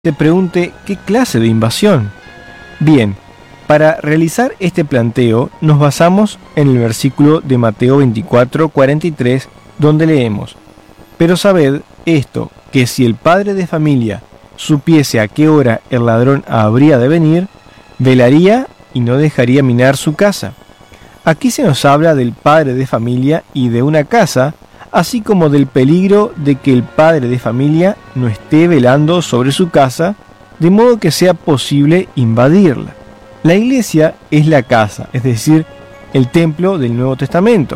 te pregunte qué clase de invasión. Bien, para realizar este planteo nos basamos en el versículo de Mateo 24:43, donde leemos: Pero sabed esto, que si el padre de familia supiese a qué hora el ladrón habría de venir, velaría y no dejaría minar su casa. Aquí se nos habla del padre de familia y de una casa, así como del peligro de que el padre de familia no esté velando sobre su casa, de modo que sea posible invadirla. La iglesia es la casa, es decir, el templo del Nuevo Testamento.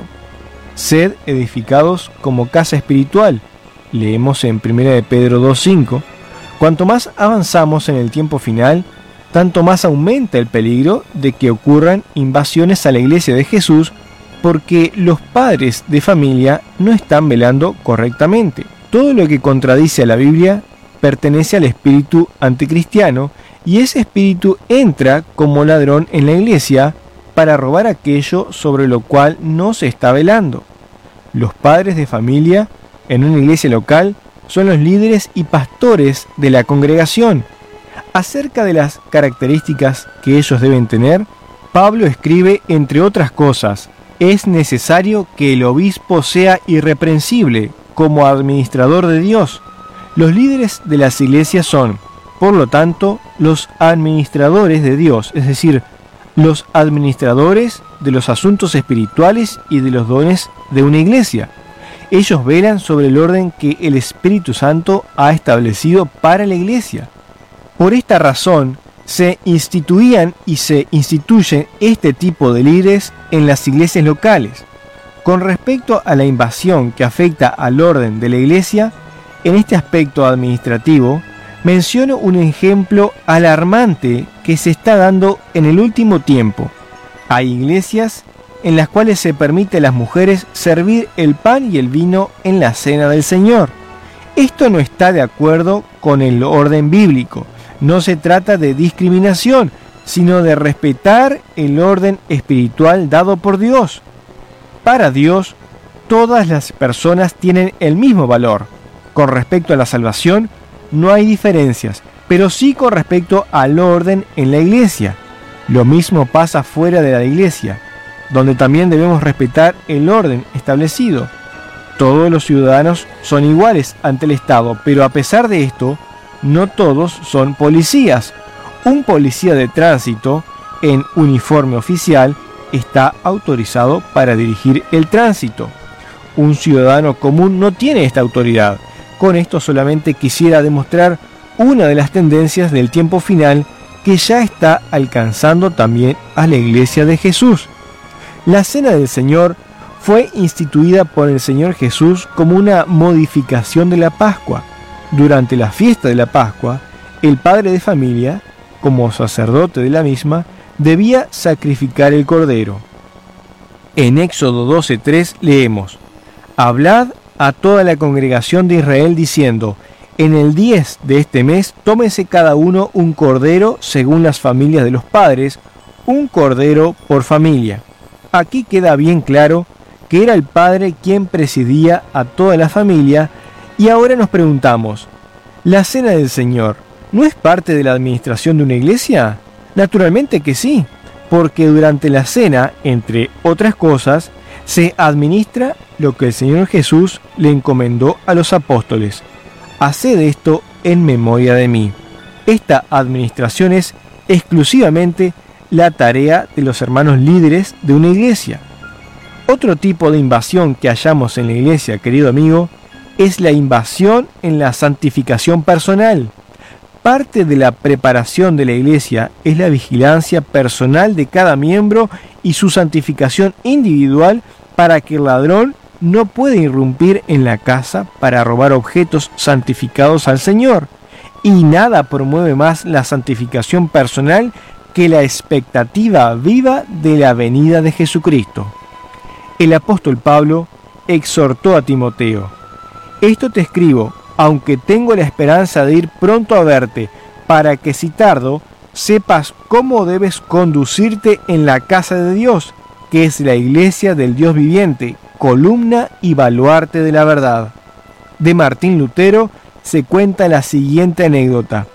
Sed edificados como casa espiritual, leemos en 1 de Pedro 2:5. Cuanto más avanzamos en el tiempo final, tanto más aumenta el peligro de que ocurran invasiones a la iglesia de Jesús, porque los padres de familia no están velando correctamente. Todo lo que contradice a la Biblia pertenece al espíritu anticristiano, y ese espíritu entra como ladrón en la iglesia para robar aquello sobre lo cual no se está velando. Los padres de familia en una iglesia local son los líderes y pastores de la congregación. Acerca de las características que ellos deben tener, Pablo escribe, entre otras cosas: es necesario que el obispo sea irreprensible como administrador de Dios. Los líderes de las iglesias son, por lo tanto, los administradores de Dios, es decir, los administradores de los asuntos espirituales y de los dones de una iglesia. Ellos velan sobre el orden que el Espíritu Santo ha establecido para la iglesia. Por esta razón, se instituían y se instituyen este tipo de líderes en las iglesias locales. Con respecto a la invasión que afecta al orden de la iglesia, en este aspecto administrativo, menciono un ejemplo alarmante que se está dando en el último tiempo. Hay iglesias en las cuales se permite a las mujeres servir el pan y el vino en la cena del Señor. Esto no está de acuerdo con el orden bíblico. No se trata de discriminación, sino de respetar el orden espiritual dado por Dios. Para Dios, todas las personas tienen el mismo valor. Con respecto a la salvación, no hay diferencias, pero sí con respecto al orden en la iglesia. Lo mismo pasa fuera de la iglesia, donde también debemos respetar el orden establecido. Todos los ciudadanos son iguales ante el Estado, pero a pesar de esto, no todos son policías. Un policía de tránsito en uniforme oficial está autorizado para dirigir el tránsito. Un ciudadano común no tiene esta autoridad. Con esto solamente quisiera demostrar una de las tendencias del tiempo final que ya está alcanzando también a la iglesia de Jesús. La Cena del Señor fue instituida por el Señor Jesús como una modificación de la Pascua. Durante la fiesta de la Pascua, el padre de familia, como sacerdote de la misma, debía sacrificar el cordero. En Éxodo 12:3 leemos: Hablad a toda la congregación de Israel diciendo: en el 10 de este mes tómese cada uno un cordero según las familias de los padres, un cordero por familia. Aquí queda bien claro que era el padre quien presidía a toda la familia. Y ahora nos preguntamos, ¿la Cena del Señor no es parte de la administración de una iglesia? Naturalmente que sí, porque durante la cena, entre otras cosas, se administra lo que el Señor Jesús le encomendó a los apóstoles: haced esto en memoria de mí. Esta administración es exclusivamente la tarea de los hermanos líderes de una iglesia. Otro tipo de invasión que hallamos en la iglesia, querido amigo, es la invasión en la santificación personal. Parte de la preparación de la iglesia es la vigilancia personal de cada miembro y su santificación individual para que el ladrón no pueda irrumpir en la casa para robar objetos santificados al Señor. Y nada promueve más la santificación personal que la expectativa viva de la venida de Jesucristo. El apóstol Pablo exhortó a Timoteo: esto te escribo, aunque tengo la esperanza de ir pronto a verte, para que si tardo, sepas cómo debes conducirte en la casa de Dios, que es la iglesia del Dios viviente, columna y baluarte de la verdad. De Martín Lutero se cuenta la siguiente anécdota.